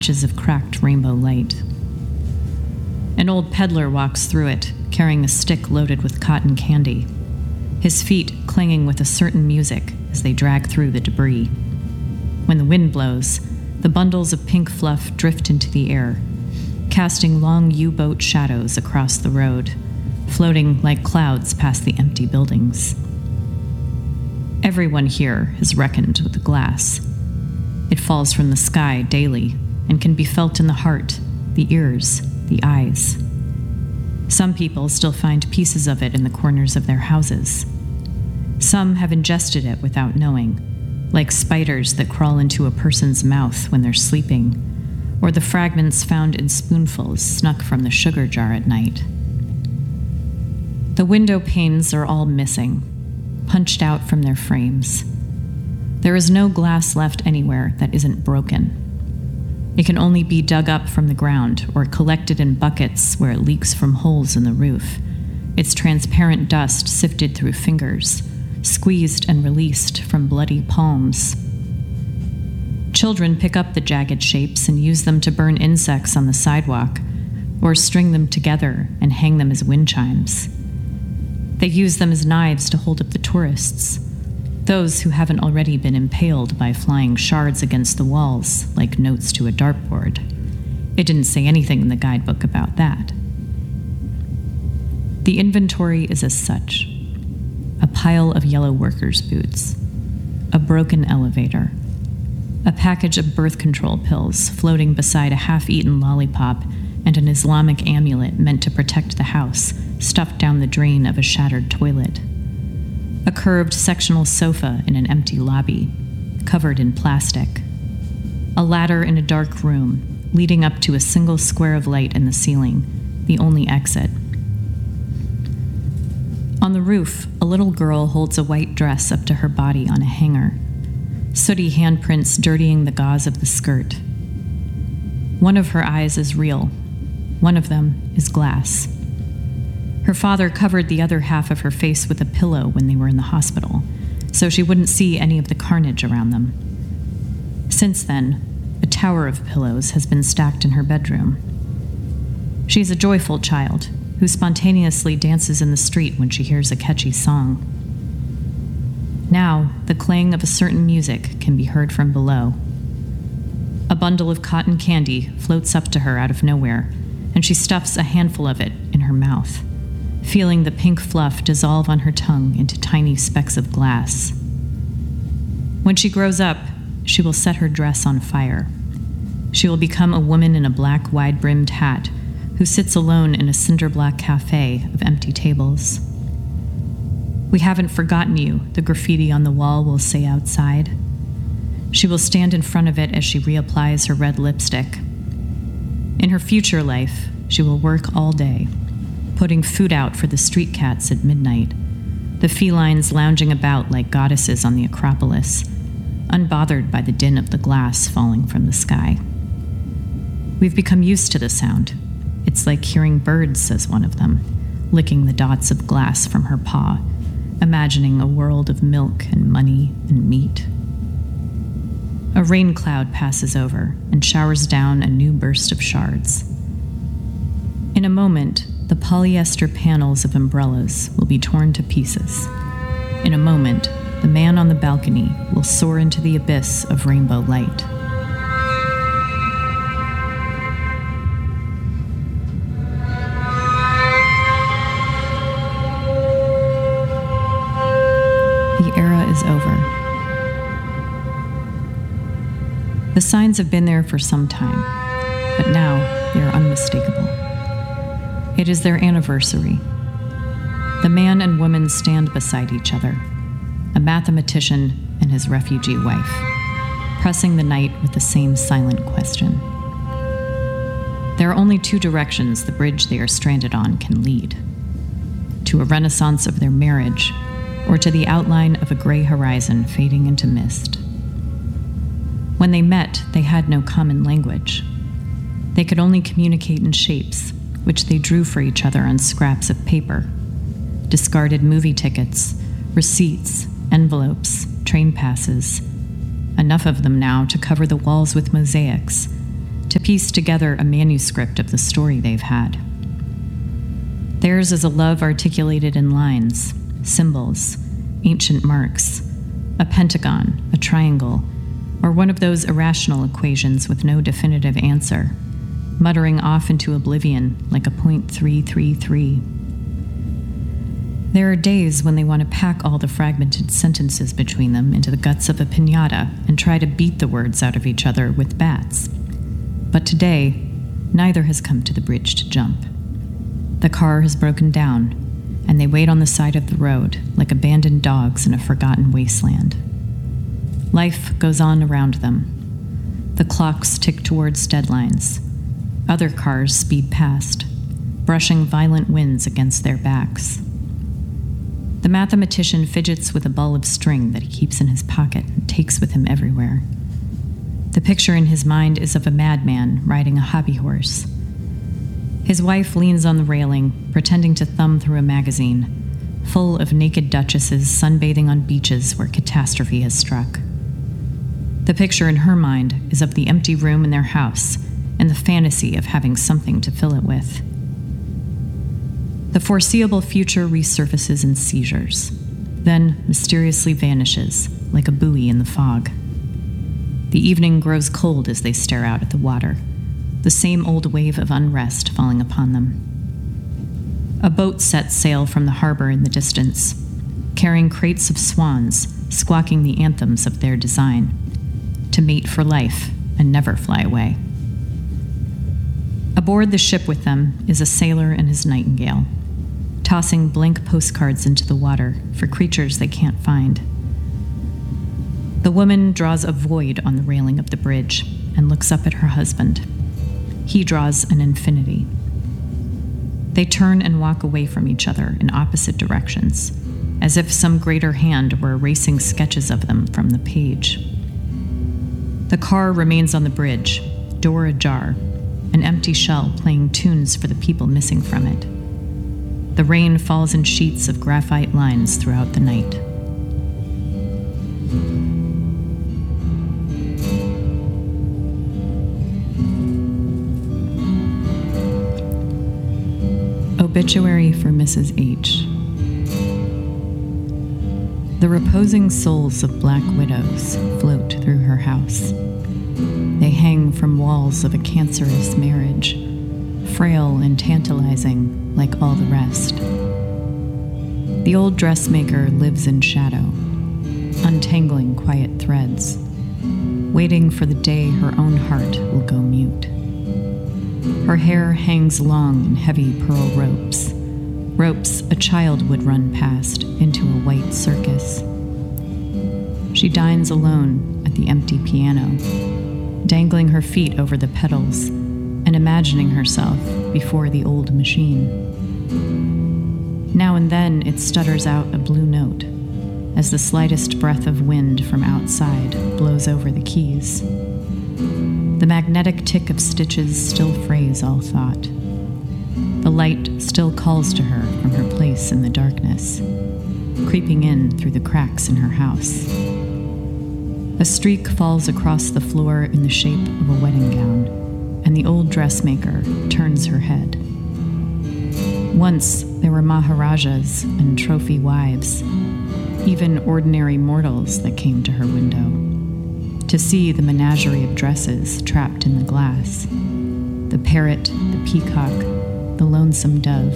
patches of cracked rainbow light. An old peddler walks through it, carrying a stick loaded with cotton candy, his feet clanging with a certain music as they drag through the debris. When the wind blows, the bundles of pink fluff drift into the air, casting long U-boat shadows across the road, floating like clouds past the empty buildings. Everyone here has reckoned with the glass. It falls from the sky daily and can be felt in the heart, the ears, the eyes. Some people still find pieces of it in the corners of their houses. Some have ingested it without knowing, like spiders that crawl into a person's mouth when they're sleeping, or the fragments found in spoonfuls snuck from the sugar jar at night. The window panes are all missing, punched out from their frames. There is no glass left anywhere that isn't broken. It can only be dug up from the ground or collected in buckets where it leaks from holes in the roof, its transparent dust sifted through fingers, squeezed and released from bloody palms. Children pick up the jagged shapes and use them to burn insects on the sidewalk, or string them together and hang them as wind chimes. They use them as knives to hold up the tourists, those who haven't already been impaled by flying shards against the walls like notes to a dartboard. It didn't say anything in the guidebook about that. The inventory is as such: a pile of yellow workers' boots, a broken elevator, a package of birth control pills floating beside a half-eaten lollipop, and an Islamic amulet meant to protect the house, stuffed down the drain of a shattered toilet. A curved sectional sofa in an empty lobby, covered in plastic. A ladder in a dark room, leading up to a single square of light in the ceiling, the only exit. On the roof, a little girl holds a white dress up to her body on a hanger, sooty handprints dirtying the gauze of the skirt. One of her eyes is real. One of them is glass. Her father covered the other half of her face with a pillow when they were in the hospital, so she wouldn't see any of the carnage around them. Since then, a tower of pillows has been stacked in her bedroom. She's a joyful child who spontaneously dances in the street when she hears a catchy song. Now, the clang of a certain music can be heard from below. A bundle of cotton candy floats up to her out of nowhere, and she stuffs a handful of it in her mouth, feeling the pink fluff dissolve on her tongue into tiny specks of glass. When she grows up, she will set her dress on fire. She will become a woman in a black, wide-brimmed hat who sits alone in a cinder-block cafe of empty tables. "We haven't forgotten you," the graffiti on the wall will say outside. She will stand in front of it as she reapplies her red lipstick. In her future life, she will work all day, putting food out for the street cats at midnight, the felines lounging about like goddesses on the Acropolis, unbothered by the din of the glass falling from the sky. We've become used to the sound. It's like hearing birds, says one of them, licking the dots of glass from her paw, imagining a world of milk and money and meat. A rain cloud passes over and showers down a new burst of shards. In a moment, the polyester panels of umbrellas will be torn to pieces. In a moment, the man on the balcony will soar into the abyss of rainbow light. The era is over. The signs have been there for some time, but now they are unmistakable. It is their anniversary. The man and woman stand beside each other, a mathematician and his refugee wife, pressing the night with the same silent question. There are only two directions the bridge they are stranded on can lead: to a renaissance of their marriage, or to the outline of a gray horizon fading into mist. When they met, they had no common language. They could only communicate in shapes, which they drew for each other on scraps of paper: discarded movie tickets, receipts, envelopes, train passes, enough of them now to cover the walls with mosaics, to piece together a manuscript of the story they've had. Theirs is a love articulated in lines, symbols, ancient marks, a pentagon, a triangle, or one of those irrational equations with no definitive answer, muttering off into oblivion like a .333. There are days when they want to pack all the fragmented sentences between them into the guts of a piñata and try to beat the words out of each other with bats. But today, neither has come to the bridge to jump. The car has broken down, and they wait on the side of the road like abandoned dogs in a forgotten wasteland. Life goes on around them. The clocks tick towards deadlines. Other cars speed past, brushing violent winds against their backs. The mathematician fidgets with a ball of string that he keeps in his pocket and takes with him everywhere. The picture in his mind is of a madman riding a hobby horse. His wife leans on the railing, pretending to thumb through a magazine, full of naked duchesses sunbathing on beaches where catastrophe has struck. The picture in her mind is of the empty room in their house and the fantasy of having something to fill it with. The foreseeable future resurfaces in seizures, then mysteriously vanishes like a buoy in the fog. The evening grows cold as they stare out at the water, the same old wave of unrest falling upon them. A boat sets sail from the harbor in the distance, carrying crates of swans, squawking the anthems of their design, to mate for life and never fly away. Aboard the ship with them is a sailor and his nightingale, tossing blank postcards into the water for creatures they can't find. The woman draws a void on the railing of the bridge and looks up at her husband. He draws an infinity. They turn and walk away from each other in opposite directions, as if some greater hand were erasing sketches of them from the page. The car remains on the bridge, door ajar, an empty shell playing tunes for the people missing from it. The rain falls in sheets of graphite lines throughout the night. Obituary for Mrs. H. The reposing souls of black widows float through her house. They hang from walls of a cancerous marriage, frail and tantalizing like all the rest. The old dressmaker lives in shadow, untangling quiet threads, waiting for the day her own heart will go mute. Her hair hangs long in heavy pearl ropes, ropes a child would run past into a white circus. She dines alone at the empty piano, dangling her feet over the pedals and imagining herself before the old machine. Now and then it stutters out a blue note as the slightest breath of wind from outside blows over the keys. The magnetic tick of stitches still frays all thought. The light still calls to her from her place in the darkness, creeping in through the cracks in her house. A streak falls across the floor in the shape of a wedding gown, and the old dressmaker turns her head. Once there were maharajas and trophy wives, even ordinary mortals that came to her window, to see the menagerie of dresses trapped in the glass, the parrot, the peacock, the lonesome dove.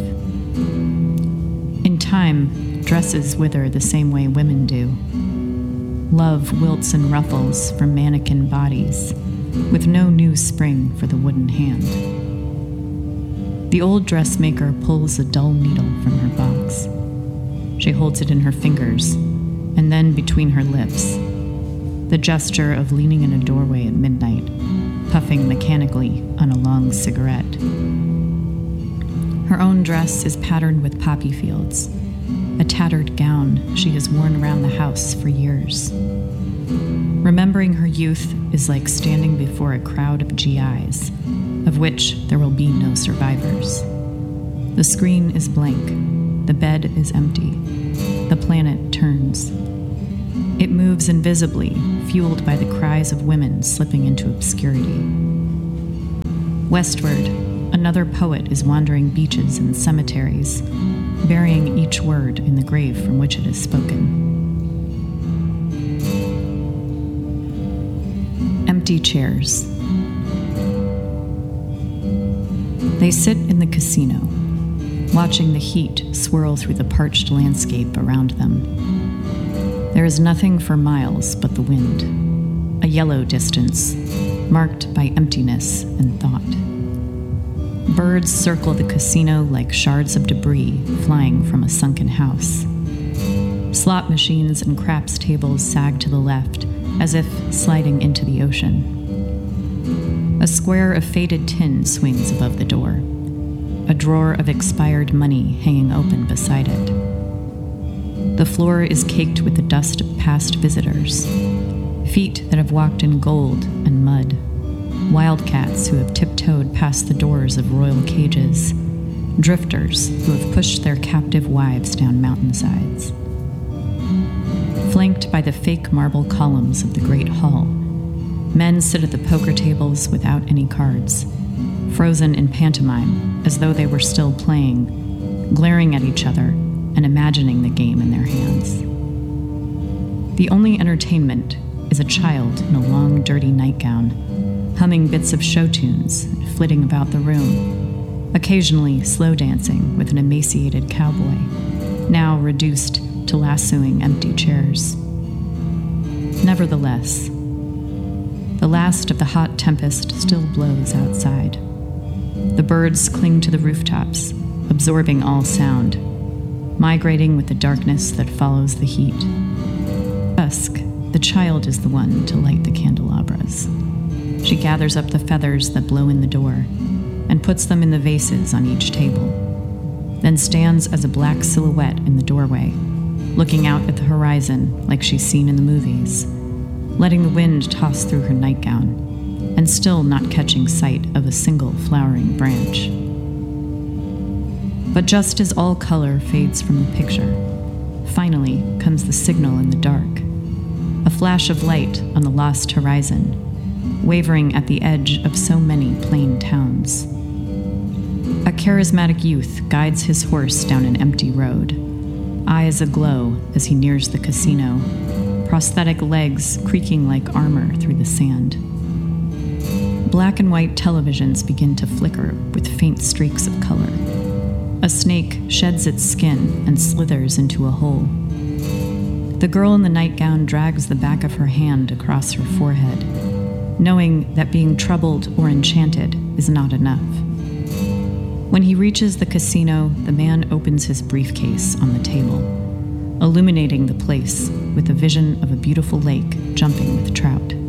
In time, dresses wither the same way women do. Love wilts and ruffles from mannequin bodies, with no new spring for the wooden hand. The old dressmaker pulls a dull needle from her box. She holds it in her fingers, and then between her lips, the gesture of leaning in a doorway at midnight, puffing mechanically on a long cigarette. Her own dress is patterned with poppy fields, a tattered gown she has worn around the house for years. Remembering her youth is like standing before a crowd of GIs, of which there will be no survivors. The screen is blank, the bed is empty, the planet turns. It moves invisibly, fueled by the cries of women slipping into obscurity. Westward, another poet is wandering beaches and cemeteries, burying each word in the grave from which it is spoken. Empty chairs. They sit in the casino, watching the heat swirl through the parched landscape around them. There is nothing for miles but the wind, a yellow distance, marked by emptiness and thought. Birds circle the casino like shards of debris flying from a sunken house. Slot machines and craps tables sag to the left, as if sliding into the ocean. A square of faded tin swings above the door, a drawer of expired money hanging open beside it. The floor is caked with the dust of past visitors, feet that have walked in gold and mud, wildcats who have tiptoed past the doors of royal cages, drifters who have pushed their captive wives down mountainsides. Flanked by the fake marble columns of the great hall, men sit at the poker tables without any cards, frozen in pantomime as though they were still playing, glaring at each other and imagining the game in their hands. The only entertainment is a child in a long, dirty nightgown, humming bits of show tunes and flitting about the room, occasionally slow dancing with an emaciated cowboy, now reduced to lassoing empty chairs. Nevertheless, the last of the hot tempest still blows outside. The birds cling to the rooftops, absorbing all sound, migrating with the darkness that follows the heat. Dusk, the child is the one to light the candelabras. She gathers up the feathers that blow in the door and puts them in the vases on each table, then stands as a black silhouette in the doorway, looking out at the horizon like she's seen in the movies, letting the wind toss through her nightgown, and still not catching sight of a single flowering branch. But just as all color fades from the picture, finally comes the signal in the dark, a flash of light on the lost horizon, wavering at the edge of so many plain towns. A charismatic youth guides his horse down an empty road, eyes aglow as he nears the casino, prosthetic legs creaking like armor through the sand. Black and white televisions begin to flicker with faint streaks of color. A snake sheds its skin and slithers into a hole. The girl in the nightgown drags the back of her hand across her forehead, knowing that being troubled or enchanted is not enough. When he reaches the casino, the man opens his briefcase on the table, illuminating the place with a vision of a beautiful lake jumping with trout.